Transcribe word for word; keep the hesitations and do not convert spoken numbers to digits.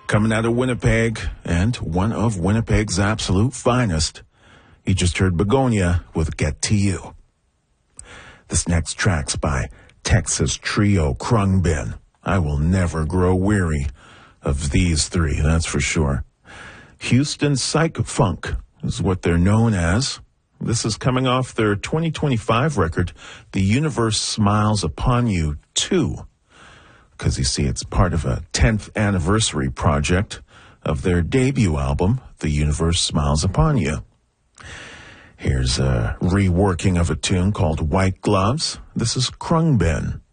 Coming out of Winnipeg, and one of Winnipeg's absolute finest. You just heard Begonia with Get to You. This next track's by Texas trio Khruangbin. I will never grow weary of these three, that's for sure. Houston Psych Funk is what they're known as. This is coming off their twenty twenty-five record, The Universe Smiles Upon You two. Because you see, it's part of a tenth anniversary project of their debut album, The Universe Smiles Upon You. Here's a reworking of a tune called White Gloves. This is Khruangbin.